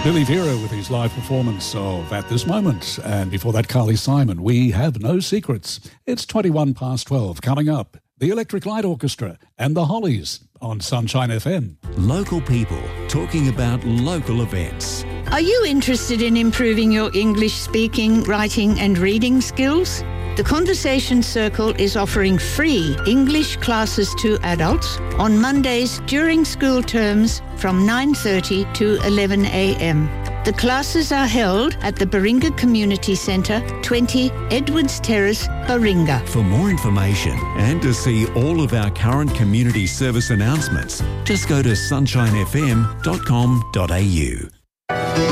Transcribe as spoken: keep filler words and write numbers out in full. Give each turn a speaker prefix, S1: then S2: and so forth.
S1: Billy Vera with his live performance of At This Moment. And before that, Carly Simon, We Have No Secrets. It's twenty-one past twelve. Coming up, the Electric Light Orchestra and the Hollies on Sunshine F M.
S2: Local people talking about local events.
S3: Are you interested in improving your English speaking, writing and reading skills? The Conversation Circle is offering free English classes to adults on Mondays during school terms from nine thirty to eleven a m. The classes are held at the Baringa Community Centre, twenty Edwards Terrace, Baringa.
S2: For more information and to see all of our current community service announcements, just go to sunshine f m dot com dot a u.